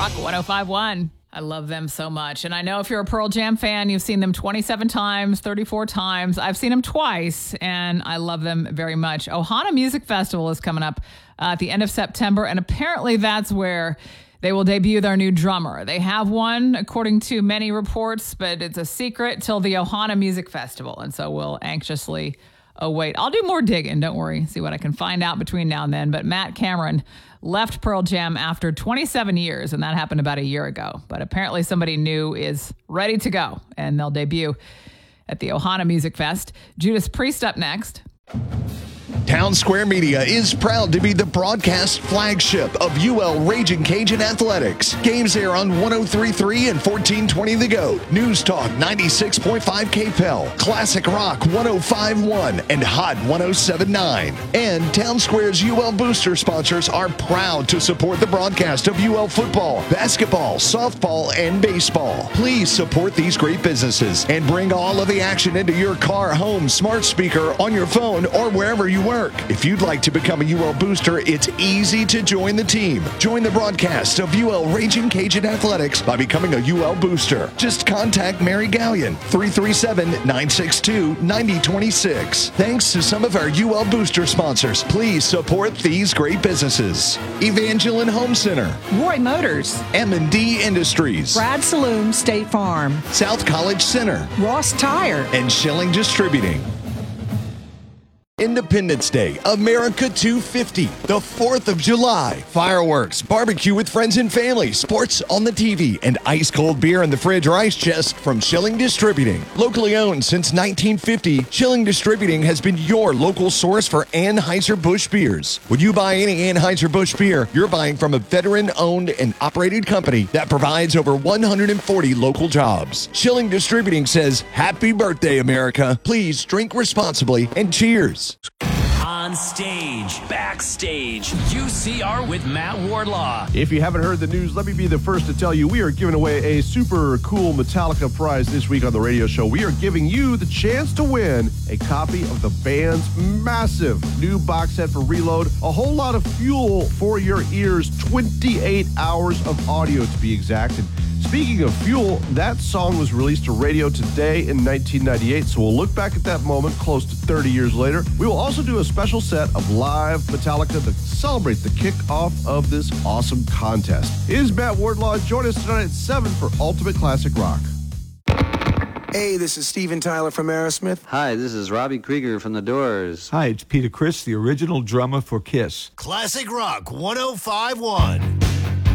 Rock 105.1. I love them so much. And I know if you're a Pearl Jam fan, you've seen them 27 times, 34 times. I've seen them twice, and I love them very much. Ohana Music Festival is coming up at the end of September, and apparently that's where they will debut their new drummer. They have one, according to many reports, but it's a secret till the Ohana Music Festival. And so we'll anxiously await. I'll do more digging, don't worry, see what I can find out between now and then. But Matt Cameron left Pearl Jam after 27 years, and that happened about a year ago. But apparently somebody new is ready to go, and they'll debut at the Ohana Music Fest. Judas Priest up next. Town Square Media is proud to be the broadcast flagship of UL Raging Cajun Athletics. Games air on 103.3 and 1420 The Goat, News Talk 96.5 KPEL, Classic Rock 105.1, and Hot 107.9. And Town Square's UL Booster sponsors are proud to support the broadcast of UL football, basketball, softball, and baseball. Please support these great businesses and bring all of the action into your car, home, smart speaker, on your phone, or wherever you work. If you'd like to become a UL Booster, it's easy to join the team. Join the broadcast of UL Raging Cajun Athletics by becoming a UL Booster. Just contact Mary Gallion, 337-962-9026. Thanks to some of our UL Booster sponsors, please support these great businesses. Evangeline Home Center, Roy Motors, M&D Industries, Brad Saloon State Farm, South College Center, Ross Tire, and Schilling Distributing. Independence Day, America 250, the 4th of July. Fireworks, barbecue with friends and family, sports on the TV, and ice cold beer in the fridge or ice chest from Schilling Distributing. Locally owned since 1950, Schilling Distributing has been your local source for Anheuser-Busch beers. When you buy any Anheuser-Busch beer, you're buying from a veteran-owned and operated company that provides over 140 local jobs. Schilling Distributing says, "Happy birthday, America. Please drink responsibly and cheers." On stage, backstage, UCR with Matt Wardlaw. If you haven't heard the news, let me be the first to tell you we are giving away a super cool Metallica prize this week on the radio show. We are giving you the chance to win a copy of the band's massive new box set for Reload, a whole lot of fuel for your ears, 28 hours of audio to be exact. And speaking of fuel, that song was released to radio today in 1998, so we'll look back at that moment close to 30 years later. We will also do a special set of live Metallica to celebrate the kickoff of this awesome contest. It is Matt Wardlaw. Join us tonight at 7 for Ultimate Classic Rock. Hey, this is Steven Tyler from Aerosmith. Hi, this is Robbie Krieger from The Doors. Hi, it's Peter Criss, the original drummer for Kiss. Classic Rock 105.1.